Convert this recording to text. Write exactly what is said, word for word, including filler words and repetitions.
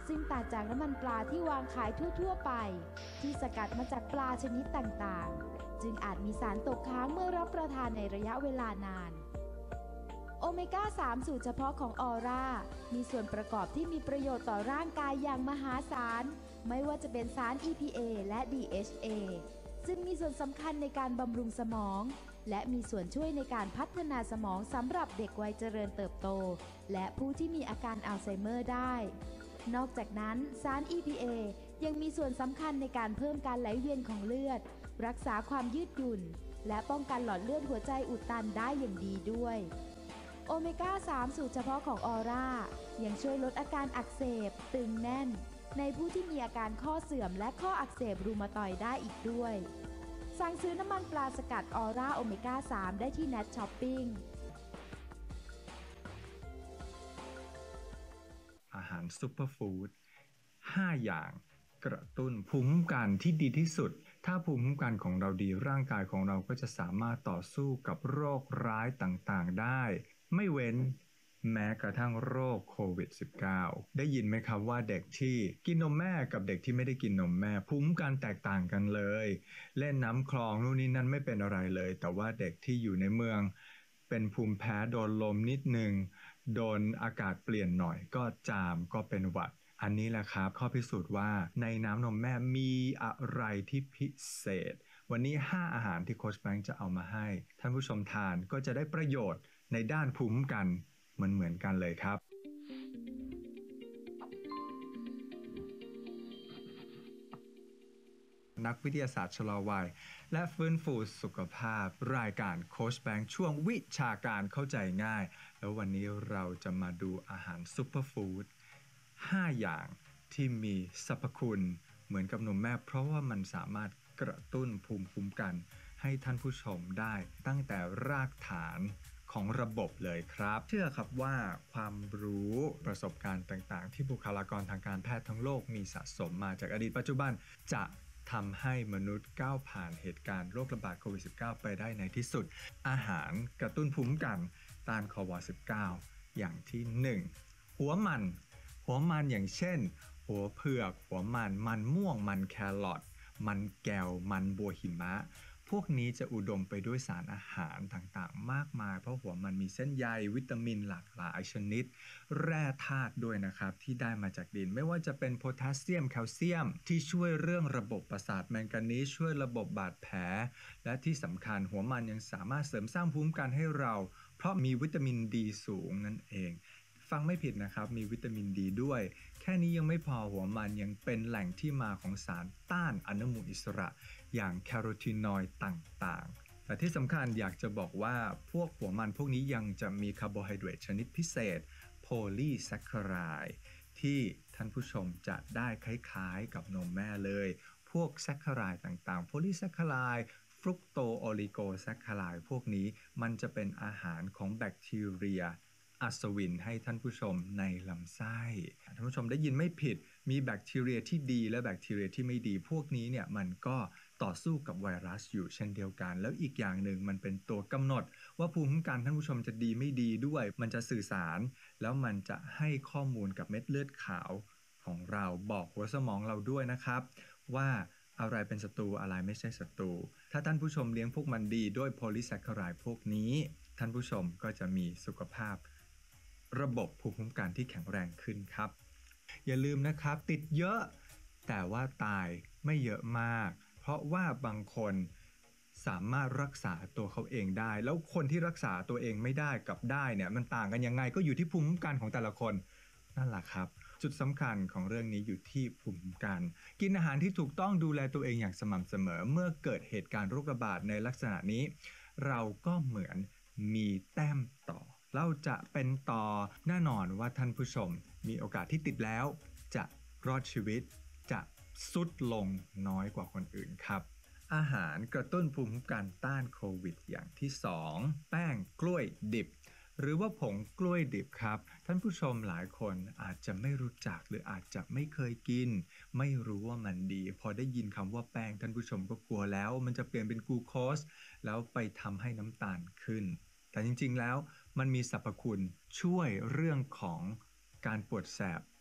ซึ่งต่างจากน้ำมันปลาที่วางขายทั่วๆไปที่สกัดมาจากปลาชนิดต่างๆจึงอาจมีสารตกค้างเมื่อรับประทานในระยะเวลานานโอเมก้า สาม สูตรเฉพาะของออร่ามีส่วนประกอบที่มีประโยชน์ต่อร่างกายอย่างมหาศาลไม่ว่าจะเป็นสาร อี พี เอ และ ดี เอช เอ ซึ่งมีส่วนสำคัญในการบำรุงสมองและมีส่วนช่วยในการพัฒนาสมองสำหรับเด็กวัยเจริญเติบโตและผู้ที่มีอาการอัลไซเมอร์ได้นอกจากนั้นสาร อี พี เอ ยังมีส่วนสำคัญในการเพิ่มการไหลเวียนของเลือดรักษาความยืดหยุ่นและป้องกันหลอดเลือดหัวใจอุดตันได้อย่างดีด้วยโอเมก้า สาม สูตรเฉพาะของออร่ายังช่วยลดอาการอักเสบตึงแน่นในผู้ที่มีอาการข้อเสื่อมและข้ออักเสบรูมาตอยด์ได้อีกด้วยสั่งซื้อน้ำมันปลาสกัดออร่าโอเมก้า สาม ได้ที่ เน็ต ช้อปปิ้งอาหารซุปเปอร์ฟู้ดห้าอย่างกระตุ้นภูมิคุ้มกันที่ดีที่สุดถ้าภูมิคุ้มกันของเราดีร่างกายของเราก็จะสามารถต่อสู้กับโรคร้ายต่างๆได้ไม่เว้นแม้กระทั่งโรคโควิด สิบเก้า ได้ยินไหมครับว่าเด็กที่กินนมแม่กับเด็กที่ไม่ได้กินนมแม่ภูมิคุ้มกันแตกต่างกันเลยเล่นน้ำคลองนู่นนี่นั่นไม่เป็นอะไรเลยแต่ว่าเด็กที่อยู่ในเมืองเป็นภูมิแพ้โดนลมนิดนึงโดนอากาศเปลี่ยนหน่อยก็จามก็เป็นหวัดอันนี้แหละครับข้อพิสูจน์ว่าในน้ำนมแม่มีอะไรที่พิเศษวันนี้ห้าอาหารที่โค้ชแบงค์จะเอามาให้ท่านผู้ชมทานก็จะได้ประโยชน์ในด้านภูมิคุ้มกันเหมือนเหมือนกันเลยครับนักวิทยาศาสตร์ชะลอวัยและฟื้นฟูสุขภาพรายการโค้ชแบงค์ช่วงวิชาการเข้าใจง่ายแล้ววันนี้เราจะมาดูอาหารซุปเปอร์ฟู้ดห้าอย่างที่มีสรรพคุณเหมือนกับนมแม่เพราะว่ามันสามารถกระตุ้นภูมิคุ้มกันให้ท่านผู้ชมได้ตั้งแต่รากฐานของระบบเลยครับเชื่อครับว่าความรู้ประสบการณ์ต่างๆที่บุคลากรทางการแพทย์ทั้งโลกมีสะสมมาจากอดีตปัจจุบันจะทำให้มนุษย์ก้าวผ่านเหตุการณ์โรคระบาดโควิด สิบเก้า ไปได้ในที่สุดอาหารกระตุ้นภูมิคุ้มกันต้านโควิด สิบเก้า อย่างที่หนึ่งหัวมันหัวมันอย่างเช่นหัวเผือกหัวมันมันม่วงมันแครอทมันแก้วมันบัวหิมะพวกนี้จะอุดมไปด้วยสารอาหารต่างๆมากมายเพราะหัวมันมีเส้นใยวิตามินหลากหลายชนิดแร่ธาตุด้วยนะครับที่ได้มาจากดินไม่ว่าจะเป็นโพแทสเซียมแคลเซียมที่ช่วยเรื่องระบบประสาทแมงกานีสช่วยระบบบาดแผลและที่สำคัญหัวมันยังสามารถเสริมสร้างภูมิคุ้มกันให้เราเพราะมีวิตามินดีสูงนั่นเองฟังไม่ผิดนะครับมีวิตามินดีด้วยแค่นี้ยังไม่พอหัวมันยังเป็นแหล่งที่มาของสารต้านอนุมูลอิสระอย่างแคโรทีนอยด์ต่างๆแต่ที่สำคัญอยากจะบอกว่าพวกหัวมันพวกนี้ยังจะมีคาร์โบไฮเดรตชนิดพิเศษโพลีแซคคาไรด์ที่ท่านผู้ชมจะได้คล้ายๆกับนมแม่เลยพวกแซคคาไรด์ต่างๆโพลีแซคคาไรด์ฟรุกโตโอลิโกแซคคาไรด์พวกนี้มันจะเป็นอาหารของแบคทีเรียอัศวินให้ท่านผู้ชมในลำไส้ท่านผู้ชมได้ยินไม่ผิดมีแบคทีเรียที่ดีและแบคทีเรียที่ไม่ดีพวกนี้เนี่ยมันก็ต่อสู้กับไวรัสอยู่เช่นเดียวกันแล้วอีกอย่างหนึ่งมันเป็นตัวกำหนดว่าภูมิคุ้มกันท่านผู้ชมจะดีไม่ดีด้วยมันจะสื่อสารแล้วมันจะให้ข้อมูลกับเม็ดเลือดขาวของเราบอกหัวสมองเราด้วยนะครับว่าอะไรเป็นศัตรูอะไรไม่ใช่ศัตรูถ้าท่านผู้ชมเลี้ยงพวกมันดีด้วยโพลีแซคคาไรด์พวกนี้ท่านผู้ชมก็จะมีสุขภาพระบบภูมิคุ้มกันที่แข็งแรงขึ้นครับอย่าลืมนะครับติดเยอะแต่ว่าตายไม่เยอะมากเพราะว่าบางคนสามารถรักษาตัวเขาเองได้แล้วคนที่รักษาตัวเองไม่ได้กับได้เนี่ยมันต่างกันยังไงก็อยู่ที่ภูมิคุ้มกันของแต่ละคนนั่นแหละครับจุดสำคัญของเรื่องนี้อยู่ที่ภูมิคุ้มกันกินอาหารที่ถูกต้องดูแลตัวเองอย่างสม่ำเสมอเมื่อเกิดเหตุการณ์โรคระบาดในลักษณะนี้เราก็เหมือนมีแต้มต่อเราจะเป็นต่อแน่นอนว่าท่านผู้ชมมีโอกาสที่ติดแล้วจะรอดชีวิตจะสุดลงน้อยกว่าคนอื่นครับอาหารกระตุ้นภูมิคุ้มกันต้านโควิดอย่างที่สองแป้งกล้วยดิบหรือว่าผงกล้วยดิบครับท่านผู้ชมหลายคนอาจจะไม่รู้จักหรืออาจจะไม่เคยกินไม่รู้ว่ามันดีพอได้ยินคำว่าแป้งท่านผู้ชมก็กลัวแล้วมันจะเปลี่ยนเป็นกลูโคสแล้วไปทำให้น้ำตาลขึ้นแต่จริงๆแล้วมันมีสรรพคุณช่วยเรื่องของการปวดแสบ